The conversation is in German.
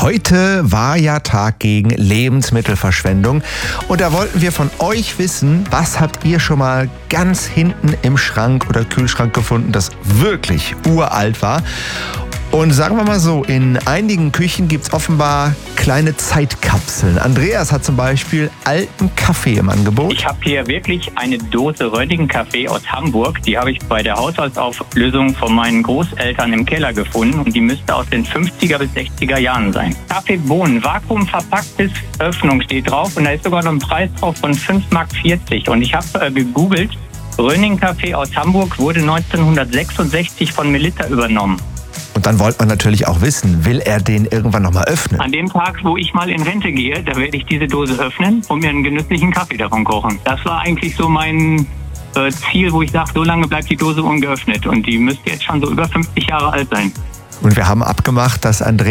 Heute war ja Tag gegen Lebensmittelverschwendung und da wollten wir von euch wissen, was habt ihr schon mal ganz hinten im Schrank oder Kühlschrank gefunden, das wirklich uralt war? Und sagen wir mal so, in einigen Küchen gibt es offenbar kleine Zeitkapseln. Andreas hat zum Beispiel alten Kaffee im Angebot. Ich habe hier wirklich eine Dose Röttgen-Kaffee aus Hamburg. Die habe ich bei der Haushaltsauflösung von meinen Großeltern im Keller gefunden. Und die müsste aus den 50er bis 60er Jahren sein. Kaffeebohnen, vakuumverpackt bis Öffnung steht drauf. Und da ist sogar noch ein Preis drauf von 5,40 Mark. Und ich habe gegoogelt. Röttgen-Kaffee aus Hamburg wurde 1966 von Melitta übernommen. Und dann wollte man natürlich auch wissen, will er den irgendwann nochmal öffnen? An dem Tag, wo ich mal in Rente gehe, da werde ich diese Dose öffnen und mir einen genüsslichen Kaffee davon kochen. Das war eigentlich so mein Ziel, wo ich sage, so lange bleibt die Dose ungeöffnet. Und die müsste jetzt schon so über 50 Jahre alt sein. Und wir haben abgemacht, dass Andreas